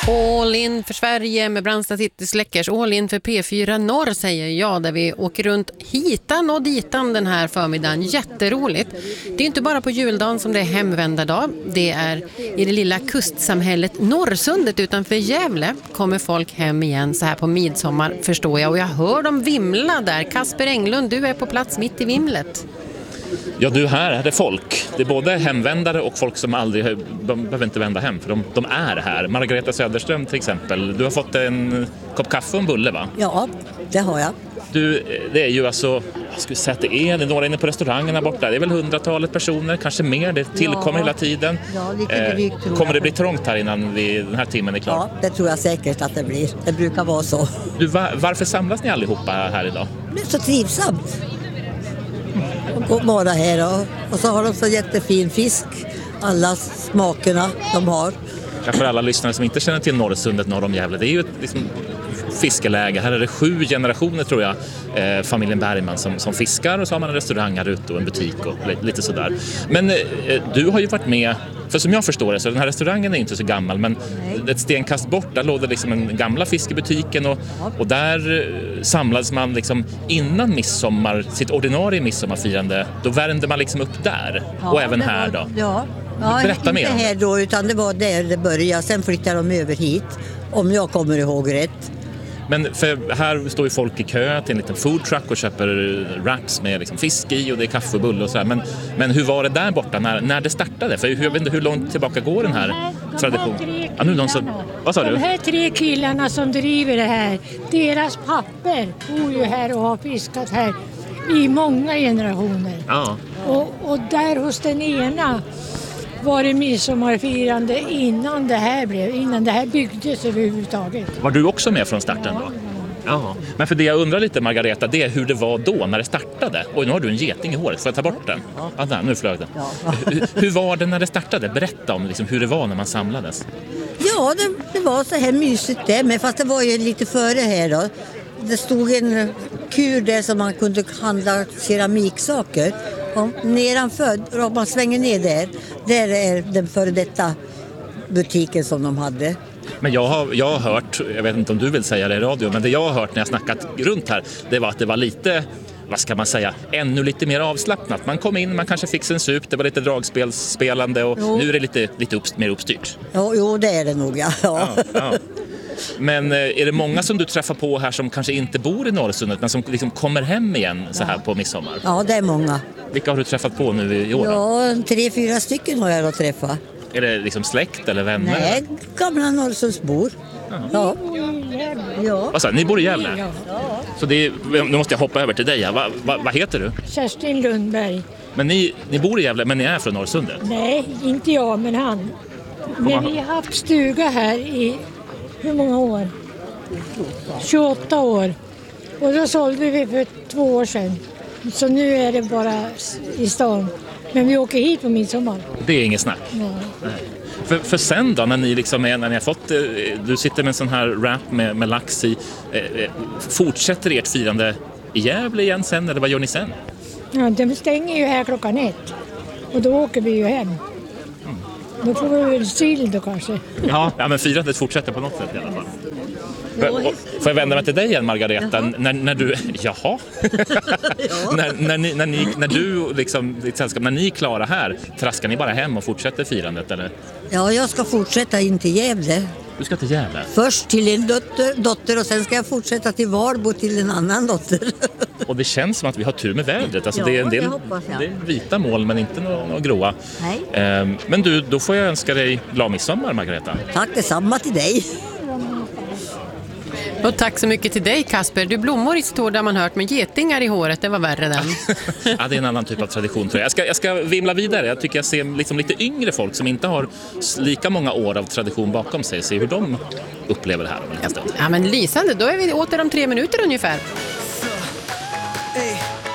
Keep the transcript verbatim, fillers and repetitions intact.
All in för Sverige med Brandsta City Släckers. All in för P fyra Norr säger jag, där vi åker runt hitan och ditan den här förmiddagen. Jätteroligt. Det är inte bara på juldagen som det är hemvändardag. Det är i det lilla kustsamhället Norrsundet utanför Gävle kommer folk hem igen så här på midsommar, förstår jag. Och jag hör dem vimla där. Kasper Englund, du är på plats mitt i vimlet. Ja, du, här är det folk. Det är både hemvändare och folk som aldrig, de behöver inte vända hem för de, de är här. Margareta Söderström till exempel, du har fått en kopp kaffe och en bulle, va? Ja, det har jag. Du, det är ju alltså, jag skulle säga att det är, det är några inne på restaurangerna borta. Det är väl hundratalet personer, kanske mer, det tillkommer ja. hela tiden. Ja, lite drygt, eh, kommer det bli trångt här innan vi, den här timmen är klar? Ja, det tror jag säkert att det blir. Det brukar vara så. Du, var, varför samlas ni allihopa här idag? Det är så trivsamt. Och bara här och, och så har de så jättefin fisk. Alla smakerna de har. Ja, för alla lyssnare som inte känner till Norrsundet norr om Gävle, det är ju ett liksom, fiskeläge. Här är det sju generationer tror jag, eh, familjen Bergman som, som fiskar, och så har man en restaurang här ute och en butik och lite sådär. Men eh, du har ju varit med, för som jag förstår det så den här restaurangen är inte så gammal, men Nej. ett stenkast bort där låg det liksom en gamla fiskebutiken och, och där eh, samlades man liksom innan midsommar, sitt ordinarie midsommarfirande, då värmde man liksom upp där ja, och även här var, då. Ja. Ja, Berätta inte här då, utan det var där det började. Sen flyttade de över hit, om jag kommer ihåg rätt. Men för här står ju folk i kö till en liten food truck och köper wraps med liksom fisk i och det är kaffe och bulle och sådär. Men, men hur var det där borta när, när det startade? För jag vet inte hur långt tillbaka går den här de traditionen. Ja, nu de som, vad sa de du? De här tre killarna som driver det här, deras papper bor ju här och har fiskat här i många generationer. Ja. Och, och där hos den ena var det midsommarfirande innan det här blev, innan det här byggdes överhuvudtaget. Var du också med från starten då? Ja. Men för det jag undrar lite, Margareta, det är hur det var då när det startade. Och nu har du en geting i håret, får jag ta bort den? Ja, där, nu flög den. Ja. hur, hur var det när det startade? Berätta om liksom, hur det var när man samlades. Ja, det, det var så här mysigt det, men fast det var ju lite före här då. Det stod en kur där som man kunde handla keramiksaker. Och nedanför, om man svänger ner där, där är den före detta butiken som de hade. Men jag har, jag har hört, jag vet inte om du vill säga det i radio, men det jag har hört när jag snackat runt här, det var att det var lite, vad ska man säga, ännu lite mer avslappnat. Man kom in, man kanske fick en sup, det var lite dragspelspelande och jo. nu är det lite, lite upp, mer uppstyrt. Jo, jo, det är det nog, ja. ja. ja, ja. Men är det många som du träffar på här som kanske inte bor i Norrsundet men som liksom kommer hem igen så här på midsommar? Ja, det är många. Vilka har du träffat på nu i år? Ja, tre, fyra stycken har jag då träffat. Är det liksom släkt eller vänner? Nej, gamla Norrsundsbor. Ja. Ja. Vad sa, ni bor i Gävle? Ja. Så det är, nu måste jag hoppa över till dig. Ja. Va, va, vad heter du? Kerstin Lundberg. Men ni, ni bor i Gävle, men ni är från Norrsundet? Nej, inte jag, men han. Men vi har haft stuga här i hur många år? tjugoåtta år. Och då sålde vi för två år sedan. Så nu är det bara i stan. Men vi åker hit på midsommar. Det är inget snack. Nej. Nej. För, för sen då, när ni, liksom är, när ni har fått, du sitter med en sån här wrap med, med lax i, eh, fortsätter ert firande i Gävle igen sen, eller vad gör ni sen? Ja, de stänger ju här klockan ett. Och då åker vi ju hem. Mm. Då får vi väl sill då kanske. Ja, ja, men firandet fortsätter på något sätt i alla fall. Får jag vända mig till dig igen, Margareta? När, när du, jaha? ja. när, när, ni, när, ni, när du liksom, ditt sällskap, när ni är klara här, traskar ni bara hem och fortsätter firandet, eller? Ja, jag ska fortsätta in till Gävle. Du ska till Gävle? Först till en dotter, dotter och sen ska jag fortsätta till Valbo till en annan dotter. Och det känns som att vi har tur med vädret. Alltså, ja, det är en del, det hoppas jag. Det är vita mål, men inte några, några gråa. Nej. Ehm, men du, då får jag önska dig glad midsommar, Margareta. Tack, detsamma till dig. Och tack så mycket till dig, Kasper. Du, blommor i står där man hört, med getingar i håret, det var värre den. Ja, det är en annan typ av tradition, tror jag. Jag ska, jag ska vimla vidare. Jag tycker jag ser liksom lite yngre folk som inte har lika många år av tradition bakom sig. Se hur de upplever det här om en liten stund. Ja, men lysande. Då är vi åter om tre minuter ungefär.